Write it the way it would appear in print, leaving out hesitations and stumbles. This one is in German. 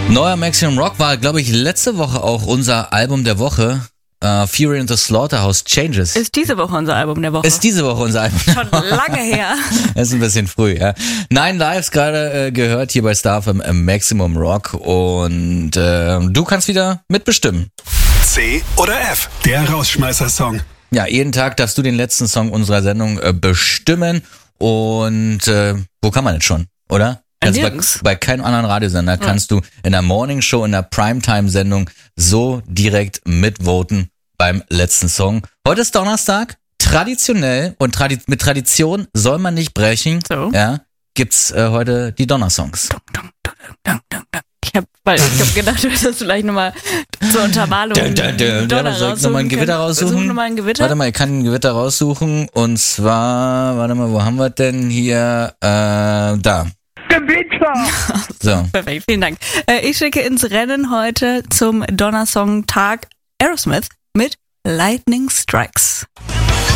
Neuer Maximum Rock war, glaube ich, letzte Woche auch unser Album der Woche. Fury and the Slaughterhouse Changes. Ist diese Woche unser Album der Woche. Ist diese Woche unser Album. Schon lange her. Ist ein bisschen früh, ja. 9 Lives gerade gehört hier bei Star FM Maximum Rock und du kannst wieder mitbestimmen. C oder F, der Rausschmeißer-Song. Ja, jeden Tag darfst du den letzten Song unserer Sendung bestimmen und wo kann man jetzt schon, oder? Also bei keinem anderen Radiosender kannst du in der Morning Show, in der Primetime-Sendung so direkt mitvoten beim letzten Song. Heute ist Donnerstag, traditionell und mit Tradition soll man nicht brechen. So. Ja, gibt's heute die Donnersongs. Ich hab gedacht, du hättest vielleicht nochmal zur Untermalung soll ich nochmal ein Gewitter raussuchen? Such nochmal ein Gewitter. Warte mal, ich kann ein Gewitter raussuchen und zwar, warte mal, wo haben wir denn hier? Da. Gewitter! So. Perfekt, vielen Dank. Ich schicke ins Rennen heute zum Donnersong-Tag Aerosmith mit Lightning Strikes.